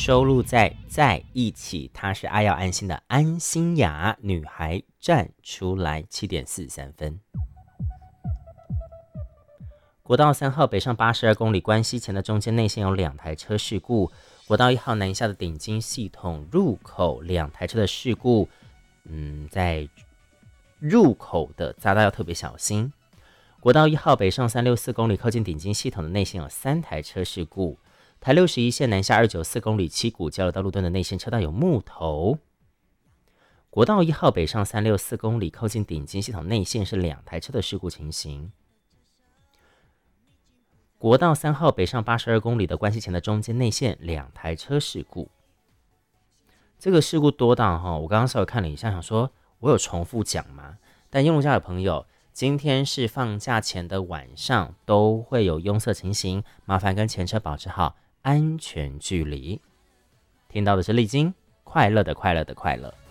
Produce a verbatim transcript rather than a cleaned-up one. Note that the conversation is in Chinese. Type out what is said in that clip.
收录在在一起，她是爱要安心的安心雅女孩站出来，七点四十三分。国道三号北上八十二公里关西前的中间内线有两台车事故，国道一号南下的顶金系统入口两台车的事故，嗯，在入口的匝道要特别小心。国道一号北上三六四公里靠近顶金系统的内线有三台车事故，台六十一线南下二九四公里七股交流道路段的内线车道有木头。国道一号北上三六四公里靠近顶金系统内线是两台车的事故情形。国道三号北上八十二公里的关西前的中间内线两台车事故，这个事故多到哈，我刚刚稍微看了一下，想说我有重复讲吗？但用路家的朋友，今天是放假前的晚上，都会有拥塞情形，麻烦跟前车保持好安全距离。听到的是丽晶，快乐的快乐的快乐。